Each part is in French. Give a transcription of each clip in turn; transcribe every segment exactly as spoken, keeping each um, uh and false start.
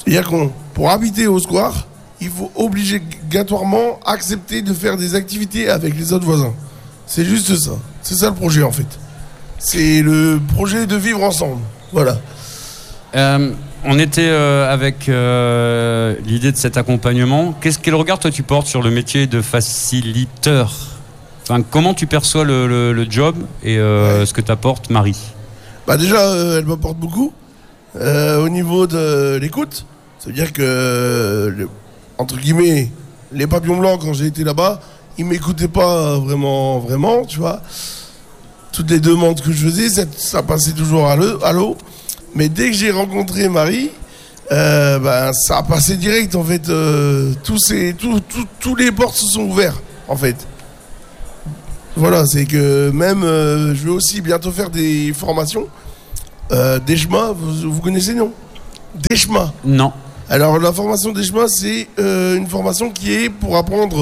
C'est-à-dire qu'on, pour habiter au square, il faut obligatoirement accepter de faire des activités avec les autres voisins. C'est juste ça. C'est ça le projet en fait. C'est le projet de vivre ensemble. Voilà. Euh, on était euh, avec euh, l'idée de cet accompagnement. Qu'est-ce, quel regard toi tu portes sur le métier de faciliteur ? Enfin, comment tu perçois le, le, le job et euh, ouais. ce que t'apporte Marie ? Bah déjà, euh, elle m'apporte beaucoup euh, au niveau de l'écoute. C'est-à-dire que, euh, le, entre guillemets, les papillons blancs, quand j'ai été là-bas, ils m'écoutaient pas vraiment, vraiment, tu vois. Toutes les demandes que je faisais, ça, ça passait toujours à l'eau, à l'eau. Mais dès que j'ai rencontré Marie, euh, bah, ça a passé direct, en fait. Euh, tous, ces, tout, tout, tous les portes se sont ouvertes, en fait. Voilà, c'est que même, euh, je vais aussi bientôt faire des formations. Euh, Deshma, vous, vous connaissez, non ? Deshma. Non. Alors, la formation Deshma, c'est euh, une formation qui est pour apprendre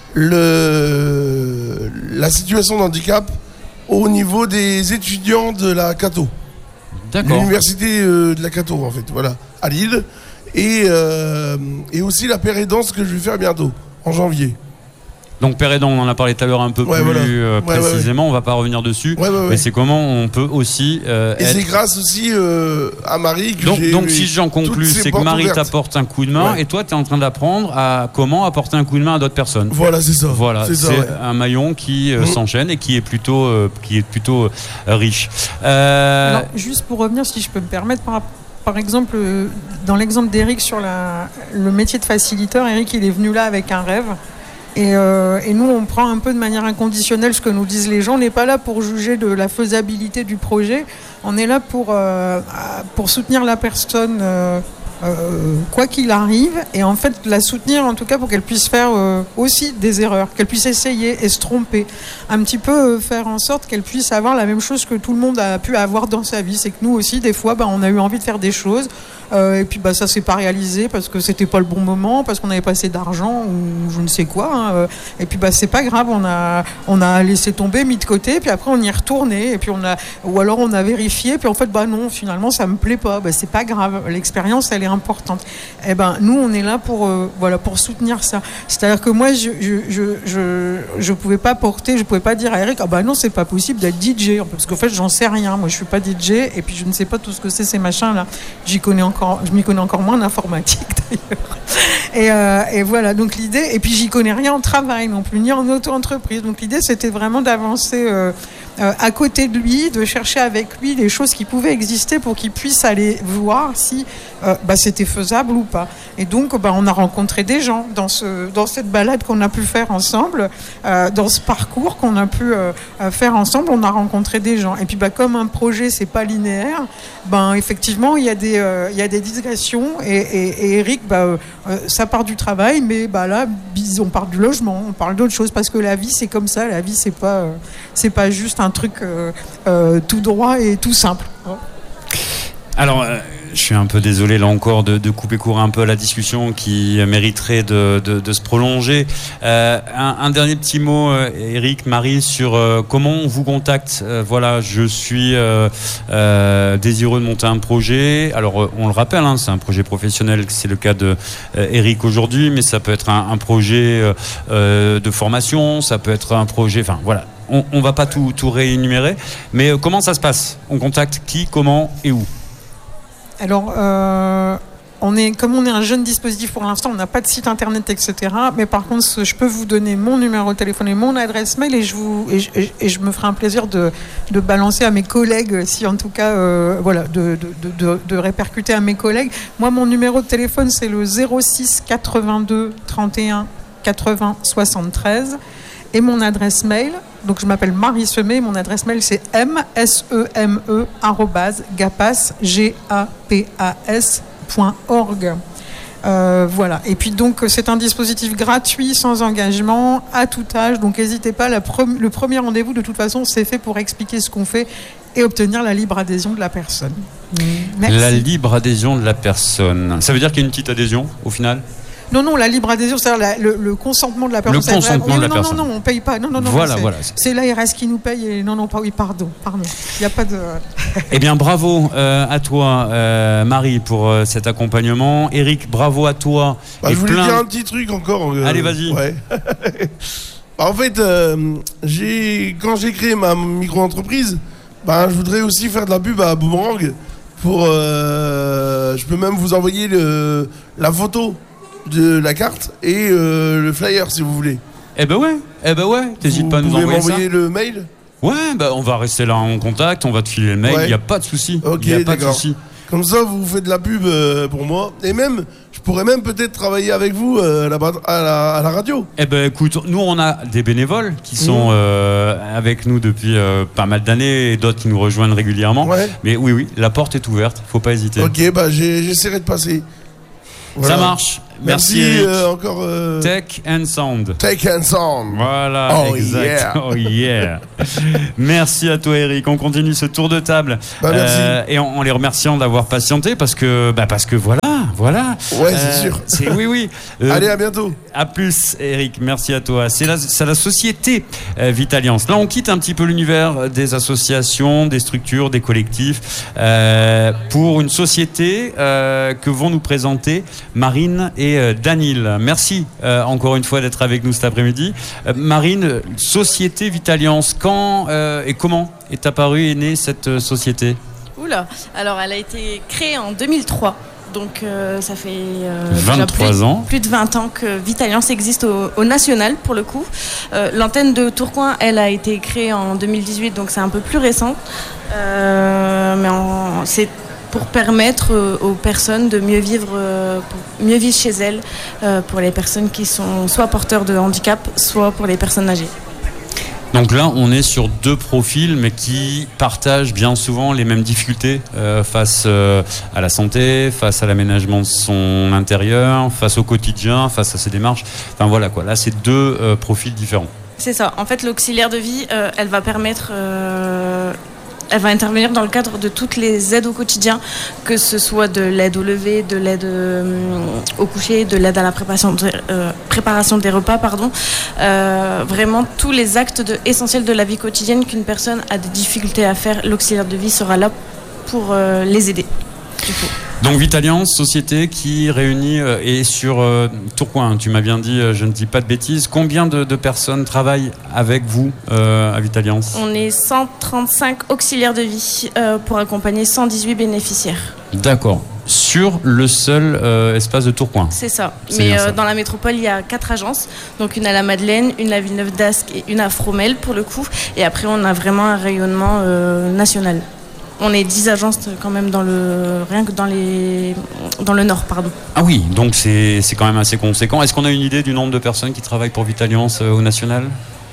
le, la situation de handicap au niveau des étudiants de la Cato. D'accord. L'université euh, de la Cato, en fait, voilà, à Lille. Et, euh, et aussi la pérédance que je vais faire bientôt, en janvier. Donc Pérédan, on en a parlé tout à l'heure un peu ouais, plus voilà. euh, ouais, précisément, ouais, ouais. On va pas revenir dessus, ouais, ouais, ouais. mais c'est comment on peut aussi euh, Et être... c'est grâce aussi euh, à Marie que donc, j'ai... Donc si j'en conclus, c'est que Marie ouvertes. t'apporte un coup de main ouais. et toi tu es en train d'apprendre à comment apporter un coup de main à d'autres personnes. Voilà, c'est ça. Voilà, c'est, c'est, ça, c'est ouais. un maillon qui euh, mmh. s'enchaîne et qui est plutôt, euh, qui est plutôt euh, riche. Euh... Alors, juste pour revenir, si je peux me permettre, par Par exemple, dans l'exemple d'Éric sur la, le métier de facilitateur, Éric il est venu là avec un rêve. Et, euh, et nous, on prend un peu de manière inconditionnelle ce que nous disent les gens. On n'est pas là pour juger de la faisabilité du projet. On est là pour, euh, pour soutenir la personne euh, euh, quoi qu'il arrive. Et en fait, la soutenir en tout cas pour qu'elle puisse faire euh, aussi des erreurs, qu'elle puisse essayer et se tromper. Un petit peu euh, faire en sorte qu'elle puisse avoir la même chose que tout le monde a pu avoir dans sa vie. C'est que nous aussi, des fois, bah, on a eu envie de faire des choses. Euh, et puis bah, ça s'est pas réalisé parce que c'était pas le bon moment, parce qu'on avait pas assez d'argent ou je ne sais quoi. Hein. Et puis bah, c'est pas grave, on a, on a laissé tomber, mis de côté, puis après on y est retourné. Et puis on a, ou alors on a vérifié, puis en fait bah non, finalement ça me plaît pas. Bah, c'est pas grave, l'expérience elle est importante. Et ben nous on est là pour, euh, voilà, pour soutenir ça. C'est-à-dire que moi je, je, je, je, je pouvais pas porter, je pouvais pas dire à Eric ah bah non c'est pas possible d'être D J parce qu'en fait j'en sais rien. Moi je suis pas D J et puis je ne sais pas tout ce que c'est ces machins là. J'y connais encore. Je m'y connais encore moins en informatique d'ailleurs. Et, euh, et voilà, donc l'idée, et puis j'y connais rien en travail non plus, ni en auto-entreprise. Donc l'idée c'était vraiment d'avancer euh, euh, à côté de lui, de chercher avec lui les choses qui pouvaient exister pour qu'il puisse aller voir si euh, bah, c'était faisable ou pas. Et donc bah, on a rencontré des gens dans, ce, dans cette balade qu'on a pu faire ensemble, euh, dans ce parcours qu'on a pu euh, faire ensemble, on a rencontré des gens. Et puis bah, comme un projet c'est pas linéaire, ben effectivement il y a des, euh, il y a des digressions et, et, et Eric, bah, euh, ça part du travail, mais bah, là on parle du logement, on parle d'autres choses parce que la vie c'est comme ça, la vie c'est pas, euh, c'est pas juste un truc euh, euh, tout droit et tout simple. Alors, euh, je suis un peu désolé là encore de, de couper court un peu à la discussion qui mériterait de, de, de se prolonger. Euh, un, un dernier petit mot, euh, Eric, Marie, sur euh, comment on vous contacte. Euh, voilà, je suis euh, euh, désireux de monter un projet. Alors, euh, on le rappelle, hein, c'est un projet professionnel, c'est le cas de euh, Eric aujourd'hui, mais ça peut être un, un projet euh, euh, de formation, ça peut être un projet, enfin voilà. On, on va pas tout, tout réénumérer, mais euh, comment ça se passe ? On contacte qui, comment et où ? Alors, euh, on est, comme on est un jeune dispositif pour l'instant, on n'a pas de site internet, et cetera. Mais par contre, je peux vous donner mon numéro de téléphone et mon adresse mail et je, vous, et je, et je me ferai un plaisir de, de balancer à mes collègues, si en tout cas, euh, voilà, de, de, de, de répercuter à mes collègues. Moi, mon numéro de téléphone, c'est le zéro six quatre-vingt-deux trente et un quatre-vingts soixante-treize. Et mon adresse mail, donc je m'appelle Marie Semé, mon adresse mail c'est m s e m e arobase gapas g a p a s point org. Euh, voilà. Et puis donc c'est un dispositif gratuit, sans engagement, à tout âge. Donc n'hésitez pas. La pre- le premier rendez-vous de toute façon c'est fait pour expliquer ce qu'on fait et obtenir la libre adhésion de la personne. Merci. La libre adhésion de la personne. Ça veut dire qu'il y a une petite adhésion au final ? Non, non, la libre adhésion, c'est-à-dire la, le, le consentement de la personne. Le consentement oui, de la non, personne. Non, non, on paye pas. Non, non, non. Voilà, c'est, voilà. C'est l'A R S qui nous paye. Et non, non, pas. Oui, pardon, pardon. Il n'y a pas de. Eh bien, bravo euh, à toi, euh, Marie, pour euh, cet accompagnement. Eric, bravo à toi. Bah, et je voulais plein... dire un petit truc encore. Euh, Allez, vas-y. Ouais. Bah, en fait, euh, j'ai quand j'ai créé ma micro-entreprise, bah, je voudrais aussi faire de la pub à Boomerang. Pour, euh, je peux même vous envoyer le, la photo de la carte et euh, le flyer si vous voulez. Eh ben ouais, eh ben ouais. T'hésites vous pas à nous pouvez envoyer ça. m'envoyer le mail. Ouais, bah on va rester là en contact, on va te filer le mail, il Ouais. n'y a pas de souci. Ok, y a pas de d'accord. souci. Comme ça, vous faites de la pub euh, pour moi. Et même, je pourrais même peut-être travailler avec vous euh, là-bas à, la, à la radio. Eh ben écoute, nous on a des bénévoles qui sont Mmh. euh, avec nous depuis euh, pas mal d'années et d'autres qui nous rejoignent régulièrement. Ouais. Mais oui, oui, la porte est ouverte, faut pas hésiter. Ok, bah j'ai- j'essaierai de passer. Voilà. Ça marche. Merci, Merci, Eric. euh, encore. euh, Tech and Sound. Take and Sound. Voilà, Oh, exact. yeah. Oh yeah. Merci à toi, Eric. On continue ce tour de table. Bah, merci. Euh, et en, en les remerciant d'avoir patienté parce que, bah, parce que voilà, voilà. Ouais, c'est sûr. C'est, oui, oui. Euh, Allez, à bientôt. À plus, Eric. Merci à toi. C'est la, c'est la société euh, Vitaliance. Là, on quitte un petit peu l'univers des associations, des structures, des collectifs, euh, pour une société euh, que vont nous présenter Marine et euh, Danil. Merci euh, encore une fois d'être avec nous cet après-midi. Euh, Marine, société Vitaliance. Quand euh, et comment est apparue et née cette euh, société? Oula, alors elle a été créée en deux mille trois. Donc euh, ça fait euh, déjà vingt-trois plus, ans. plus de vingt ans que Vitaliance existe au, au national pour le coup. Euh, l'antenne de Tourcoing, elle a été créée en deux mille dix-huit, donc c'est un peu plus récent. Euh, mais en, c'est pour permettre euh, aux personnes de mieux vivre, euh, pour mieux vivre chez elles, euh, pour les personnes qui sont soit porteurs de handicap, soit pour les personnes âgées. Donc là, on est sur deux profils, mais qui partagent bien souvent les mêmes difficultés euh, face euh, à la santé, face à l'aménagement de son intérieur, face au quotidien, face à ses démarches. Enfin voilà quoi. Là, c'est deux euh, profils différents. C'est ça. En fait, l'auxiliaire de vie, euh, elle va permettre... Euh, elle va intervenir dans le cadre de toutes les aides au quotidien, que ce soit de l'aide au lever, de l'aide euh, au coucher, de l'aide à la préparation, de, euh, préparation des repas, pardon. Euh, vraiment tous les actes de, essentiels de la vie quotidienne qu'une personne a des difficultés à faire, l'auxiliaire de vie sera là pour euh, les aider. Du coup. Donc Vitaliance, société qui réunit euh, et sur euh, Tourcoing, tu m'as bien dit, euh, je ne dis pas de bêtises. Combien de, de personnes travaillent avec vous euh, à Vitaliance? On est cent trente-cinq auxiliaires de vie euh, pour accompagner cent dix-huit bénéficiaires. D'accord. Sur le seul euh, espace de Tourcoing. C'est ça. C'est Mais bien euh, ça. dans la métropole, il y a quatre agences. Donc une à la Madeleine, une à Villeneuve d'Ascq et une à Fromelles pour le coup. Et après, on a vraiment un rayonnement euh, national. On est dix agences quand même dans le rien que dans les dans le nord, pardon. Ah oui, donc c'est, c'est quand même assez conséquent. Est-ce qu'on a une idée du nombre de personnes qui travaillent pour Vitaliance euh, au national?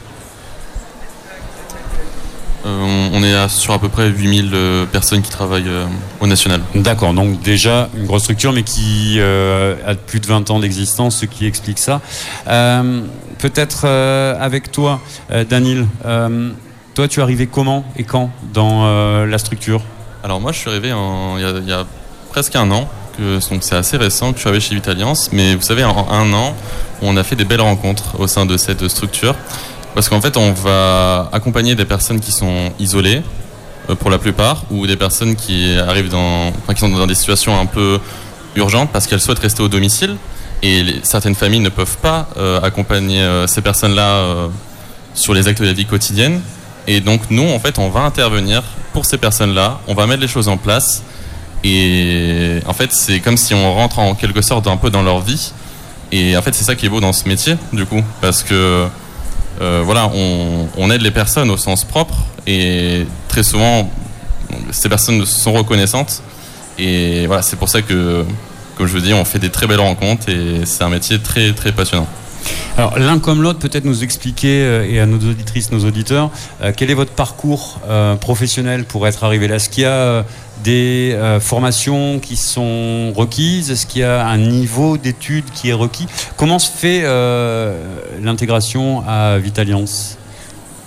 Euh, on est à- sur à peu près huit mille euh, personnes qui travaillent euh, au national. D'accord, donc déjà une grosse structure, mais qui euh, a plus de vingt ans d'existence, ce qui explique ça. Euh, peut-être euh, avec toi, euh, Danil, euh, toi tu es arrivé comment et quand dans euh, la structure? Alors moi je suis arrivé en- il y, a- il y a presque un an, que, donc c'est assez récent que je suis arrivé chez Vitaliance, mais vous savez en un an on a fait des belles rencontres au sein de cette structure, parce qu'en fait on va accompagner des personnes qui sont isolées euh, pour la plupart, ou des personnes qui arrivent dans, enfin, qui sont dans des situations un peu urgentes parce qu'elles souhaitent rester au domicile, et les- certaines familles ne peuvent pas euh, accompagner euh, ces personnes-là euh, sur les actes de la vie quotidienne. Et donc nous, en fait, on va intervenir pour ces personnes-là, on va mettre les choses en place, et en fait, c'est comme si on rentre en quelque sorte un peu dans leur vie. Et en fait, c'est ça qui est beau dans ce métier, du coup, parce que euh, voilà, on, on aide les personnes au sens propre, et très souvent, ces personnes sont reconnaissantes. Et voilà, c'est pour ça que, comme je vous dis, on fait des très belles rencontres, et c'est un métier très très passionnant. Alors l'un comme l'autre, peut-être nous expliquer, euh, et à nos auditrices, nos auditeurs, euh, quel est votre parcours euh, professionnel pour être arrivé là? Est-ce qu'il y a euh, des euh, formations qui sont requises? Est-ce qu'il y a un niveau d'études qui est requis? Comment se fait euh, l'intégration à Vitaliance?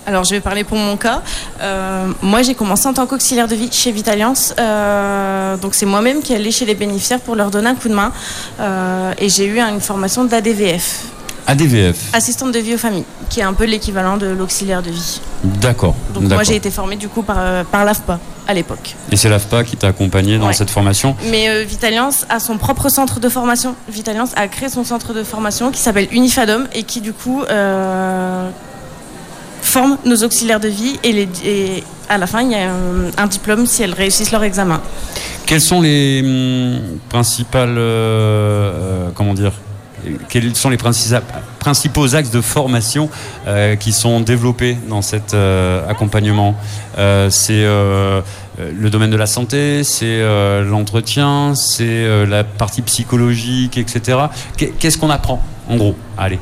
Alors, je vais parler pour mon cas. Euh, moi, j'ai commencé en tant qu'auxiliaire de vie chez Vitaliance. Euh, donc, c'est moi-même qui allais chez les bénéficiaires pour leur donner un coup de main. Euh, et j'ai eu une formation d'A D V F. A D V F. Assistante de vie aux familles, qui est un peu l'équivalent de l'auxiliaire de vie. D'accord. Donc, d'accord. moi, j'ai été formée du coup par, par l'A F P A à l'époque. Et c'est l'A F P A qui t'a accompagné dans ouais. cette formation? Mais euh, Vitaliance a son propre centre de formation. Vitaliance a créé son centre de formation qui s'appelle Unifadom et qui, du coup. Euh, forment nos auxiliaires de vie et, les, et à la fin il y a un, un diplôme si elles réussissent leur examen. Quels sont les hum, principales euh, euh, comment dire quels sont les principaux axes de formation euh, qui sont développés dans cet euh, accompagnement? euh, C'est euh, le domaine de la santé, c'est euh, l'entretien, c'est euh, la partie psychologique, et cetera. Qu'est-ce qu'on apprend en gros? Allez.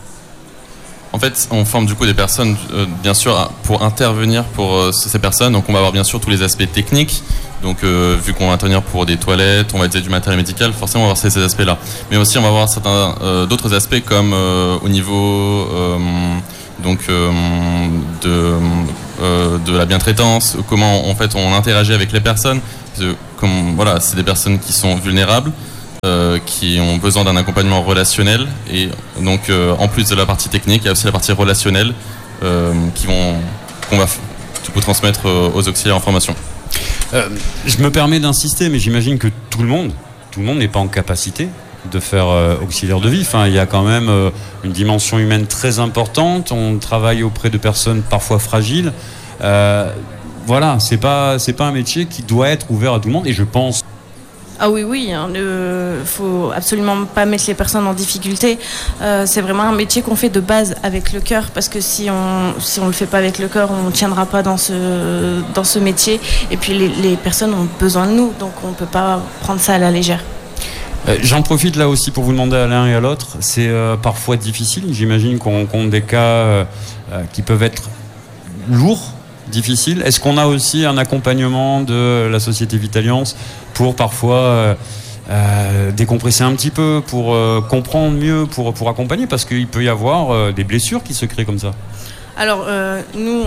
En fait, on forme du coup des personnes, euh, bien sûr, pour intervenir pour euh, ces personnes. Donc, on va avoir bien sûr tous les aspects techniques. Donc, euh, vu qu'on va intervenir pour des toilettes, on va utiliser du matériel médical, forcément, on va avoir ces, ces aspects-là. Mais aussi, on va avoir certains euh, d'autres aspects comme euh, au niveau euh, donc euh, de euh, de la bientraitance, comment en fait on interagit avec les personnes. Comme voilà, c'est des personnes qui sont vulnérables. Euh, qui ont besoin d'un accompagnement relationnel et donc euh, en plus de la partie technique il y a aussi la partie relationnelle euh, qui vont qu'on va du coup transmettre euh, aux auxiliaires en formation. Euh, je me permets d'insister, mais j'imagine que tout le monde tout le monde n'est pas en capacité de faire euh, auxiliaire de vie. Enfin, il y a quand même euh, une dimension humaine très importante. On travaille auprès de personnes parfois fragiles. Euh, voilà, c'est pas c'est pas un métier qui doit être ouvert à tout le monde et je pense. Ah oui, oui, il hein, ne faut absolument pas mettre les personnes en difficulté. Euh, c'est vraiment un métier qu'on fait de base avec le cœur, parce que si on si on le fait pas avec le cœur, on ne tiendra pas dans ce dans ce métier. Et puis les, les personnes ont besoin de nous, donc on peut pas prendre ça à la légère. Euh, j'en profite là aussi pour vous demander à l'un et à l'autre. C'est euh, parfois difficile. J'imagine qu'on rencontre des cas euh, qui peuvent être lourds. Difficile. Est-ce qu'on a aussi un accompagnement de la société Vitaliance pour parfois euh, euh, décompresser un petit peu, pour euh, comprendre mieux, pour, pour accompagner, parce qu'il peut y avoir euh, des blessures qui se créent comme ça? Alors, euh, nous,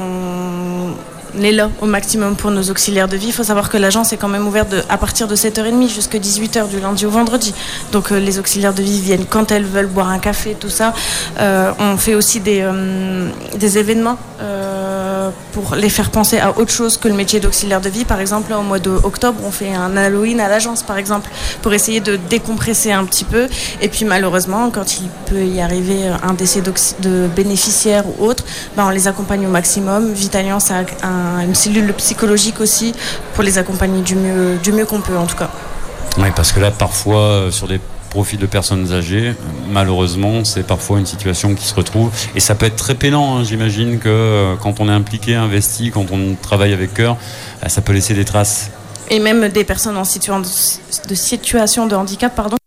on est là au maximum pour nos auxiliaires de vie. Il faut savoir que l'agence est quand même ouverte de, à partir de sept heures trente jusqu'à dix-huit heures du lundi au vendredi. Donc euh, les auxiliaires de vie viennent quand elles veulent boire un café, tout ça. Euh, on fait aussi des, euh, des événements euh, pour les faire penser à autre chose que le métier d'auxiliaire de vie. Par exemple, là, au mois d'octobre, on fait un Halloween à l'agence, par exemple, pour essayer de décompresser un petit peu. Et puis malheureusement, quand il peut y arriver un décès de bénéficiaires ou autre, ben, on les accompagne au maximum. Vitaliance a un, une cellule psychologique aussi pour les accompagner du mieux, du mieux qu'on peut en tout cas. Oui, parce que là, parfois, euh, sur des profil de personnes âgées, malheureusement, c'est parfois une situation qui se retrouve. Et ça peut être très peinant, hein. J'imagine que euh, quand on est impliqué, investi, quand on travaille avec cœur, euh, ça peut laisser des traces. Et même des personnes en situation de, de situation de handicap, pardon.